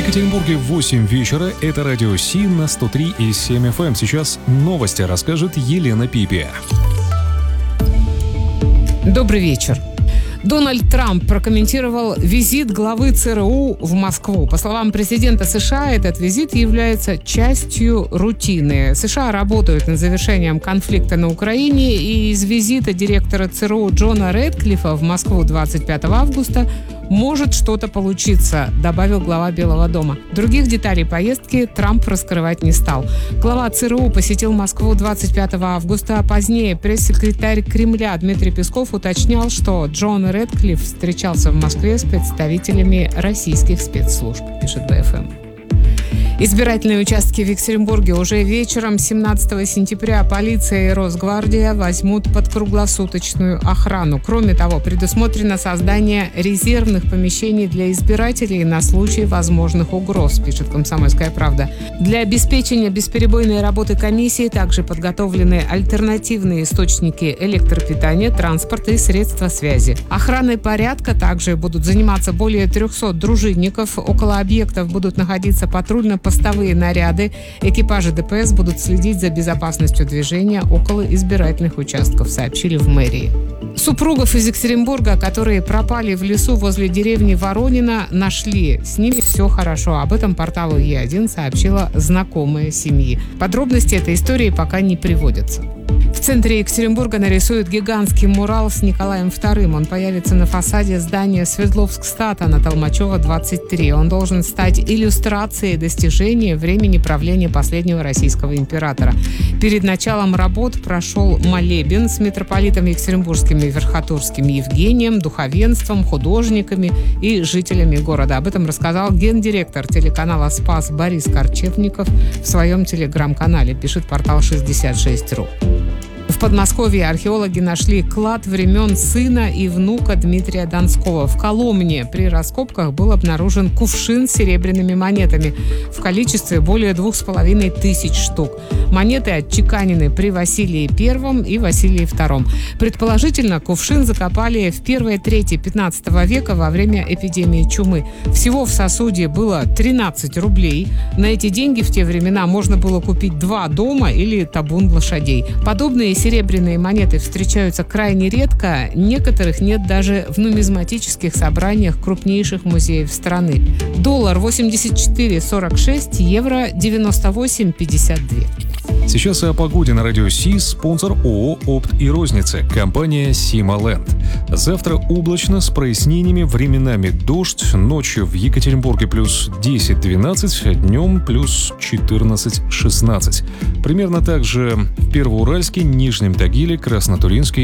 Екатеринбурге 8 вечера. Это радио Си на 103,7 FM. Сейчас новости расскажет Елена Пипи. Добрый вечер. Дональд Трамп прокомментировал визит главы ЦРУ в Москву. По словам президента США, этот визит является частью рутины. США работают над завершением конфликта на Украине, и из визита директора ЦРУ Джона Рэдклиффа в Москву 25 августа может что-то получиться, добавил глава Белого дома. Других деталей поездки Трамп раскрывать не стал. Глава ЦРУ посетил Москву 25 августа, а позднее пресс-секретарь Кремля Дмитрий Песков уточнял, что Джон Рэдклифф встречался в Москве с представителями российских спецслужб, пишет БФМ. Избирательные участки в Екатеринбурге уже вечером 17 сентября полиция и Росгвардия возьмут под круглосуточную охрану. Кроме того, предусмотрено создание резервных помещений для избирателей на случай возможных угроз, пишет «Комсомольская правда». Для обеспечения бесперебойной работы комиссии также подготовлены альтернативные источники электропитания, транспорта и средства связи. Охраной порядка также будут заниматься более 300 дружинников. Около объектов будут находиться патрульно-постовые наряды. Экипажи ДПС будут следить за безопасностью движения около избирательных участков, сообщили в мэрии. Супругов из Екатеринбурга, которые пропали в лесу возле деревни Воронина, нашли. С ними все хорошо. Об этом порталу Е1 сообщила знакомая семьи. Подробности этой истории пока не приводятся. В центре Екатеринбурга нарисуют гигантский мурал с Николаем II. Он появится на фасаде здания Свердловскстата на Толмачева, 23. Он должен стать иллюстрацией достижения времени правления последнего российского императора. Перед началом работ прошел молебен с митрополитом Екатеринбургским и Верхотурским Евгением, духовенством, художниками и жителями города. Об этом рассказал гендиректор телеканала «Спас» Борис Корчевников в своем телеграм-канале, пишет портал 66.ру. В Подмосковье археологи нашли клад времен сына и внука Дмитрия Донского. В Коломне при раскопках был обнаружен кувшин с серебряными монетами в количестве более 2500 штук. Монеты отчеканены при Василии I и Василии II. Предположительно, кувшин закопали в первой трети 15 века во время эпидемии чумы. Всего в сосуде было 13 рублей. На эти деньги в те времена можно было купить 2 дома или табун лошадей. Подобные серебряные монеты встречаются крайне редко, некоторых нет даже в нумизматических собраниях крупнейших музеев страны. Доллар 84,46, евро 98,52. Сейчас о погоде на радио Си. Спонсор ООО «Опт и розница», компания «Сималенд». Завтра облачно с прояснениями, временами дождь, ночью в Екатеринбурге плюс 10-12, днем плюс 14-16. Примерно так же в Первоуральске, Нижнем Тагиле, Краснотуринске